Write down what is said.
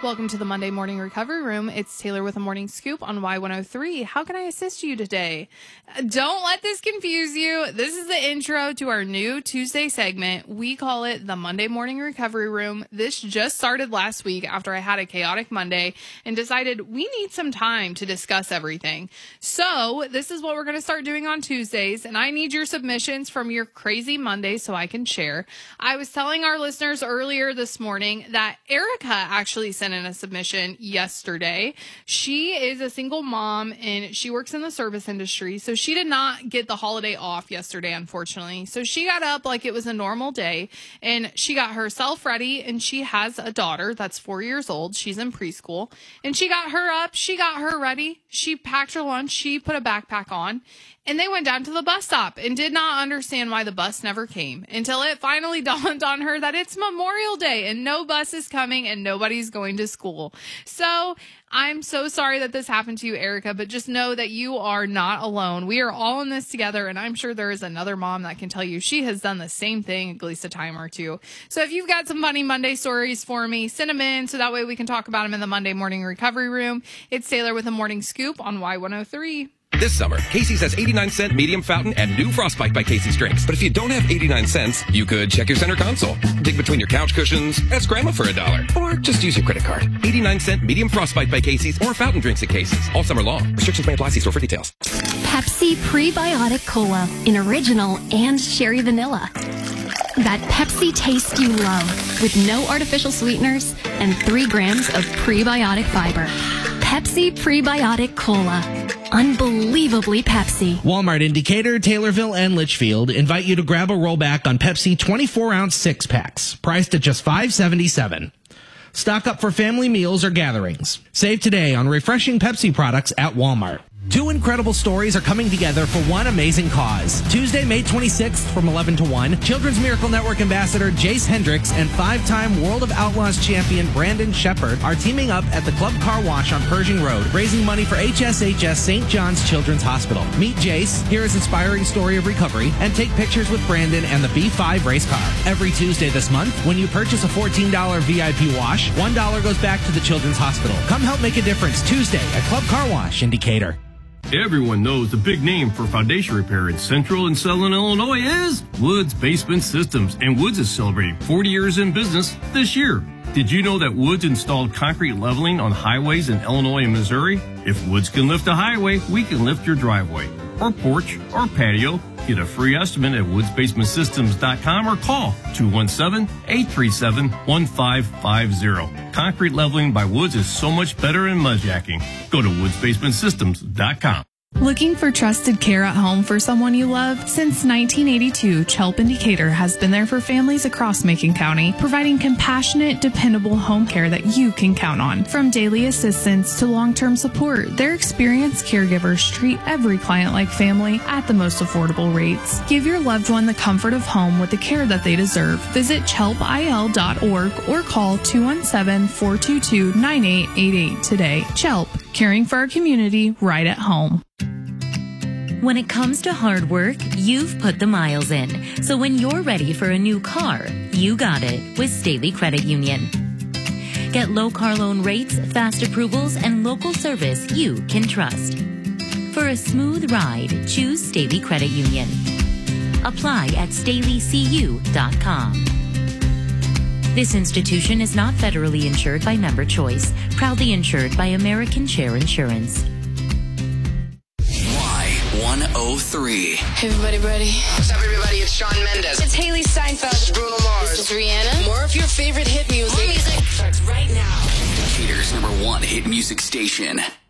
Welcome to the Monday Morning Recovery Room. It's Taylor with a morning scoop on Y103. How can I assist you today? Don't let this confuse you. This is the intro to our new Tuesday segment. We call it the Monday Morning Recovery Room. This just started last week after I had a chaotic Monday and decided we need some time to discuss everything. So this is what we're going to start doing on Tuesdays, and I need your submissions from your crazy Monday so I can share. I was telling our listeners earlier this morning that Erica actually sent in a submission yesterday. She is a single mom and she works in the service industry, so she did not get the holiday off yesterday, unfortunately. So she got up like it was a normal day and she got herself ready, and she has a daughter that's 4 years old. She's in preschool, and she got her up, she got her ready, she packed her lunch, she put a backpack on, and they went down to the bus stop and did not understand why the bus never came until it finally dawned on her that it's Memorial Day and no bus is coming and nobody's going to school. So I'm so sorry that this happened to you, Erica, but just know that you are not alone. We are all in this together, and I'm sure there is another mom that can tell you she has done the same thing at least a time or two. So if you've got some funny Monday stories for me, send them in so that way we can talk about them in the Monday Morning Recovery Room. It's Taylor with a morning scoop on Y103. This summer, Casey's has 89-cent medium fountain and new Frostbite by Casey's drinks. But if you don't have 89 cents, you could check your center console, dig between your couch cushions, ask Grandma for $1, or just use your credit card. 89-cent medium Frostbite by Casey's or fountain drinks at Casey's all summer long. Restrictions may apply. See store for details. Pepsi Prebiotic Cola in original and cherry vanilla. That Pepsi taste you love with no artificial sweeteners and 3 grams of prebiotic fiber. Pepsi Prebiotic Cola. Unbelievably Pepsi. Walmart in Decatur, Taylorville, and Litchfield invite you to grab a rollback on Pepsi 24-ounce 6-packs, priced at just $5.77. Stock up for family meals or gatherings. Save today on refreshing Pepsi products at Walmart. 2 incredible stories are coming together for one amazing cause. Tuesday, May 26th from 11 to 1, Children's Miracle Network Ambassador Jace Hendricks and 5-time World of Outlaws champion Brandon Shepard are teaming up at the Club Car Wash on Pershing Road, raising money for HSHS St. John's Children's Hospital. Meet Jace, hear his inspiring story of recovery, and take pictures with Brandon and the B5 race car. Every Tuesday this month, when you purchase a $14 VIP wash, $1 goes back to the Children's Hospital. Come help make a difference Tuesday at Club Car Wash in Decatur. Everyone knows the big name for foundation repair in Central and Southern Illinois is Woods Basement Systems, and Woods is celebrating 40 years in business this year. Did you know that Woods installed concrete leveling on highways in Illinois and Missouri? If Woods can lift a highway, we can lift your driveway, or porch, or patio. Get a free estimate at woodsbasementsystems.com or call 217-837-1550. Concrete leveling by Woods is so much better than mudjacking. Go to woodsbasementsystems.com. Looking for trusted care at home for someone you love? Since 1982, Chelp in Decatur has been there for families across Macon County, providing compassionate, dependable home care that you can count on. From daily assistance to long-term support, their experienced caregivers treat every client like family at the most affordable rates. Give your loved one the comfort of home with the care that they deserve. Visit chelpil.org or call 217-422-9888 today. Chelp, caring for our community right at home. When it comes to hard work, you've put the miles in. So when you're ready for a new car, you got it with Staley Credit Union. Get low car loan rates, fast approvals, and local service you can trust. For a smooth ride, choose Staley Credit Union. Apply at StaleyCU.com. This institution is not federally insured by Member Choice, proudly insured by American Share Insurance. Y103. Hey, everybody ready? What's up, everybody? It's Shawn Mendes. It's Haley Steinfeld. This is Bruno Mars. This is Rihanna. More of your favorite hit music. More music starts right now. Decatur's #1 hit music station.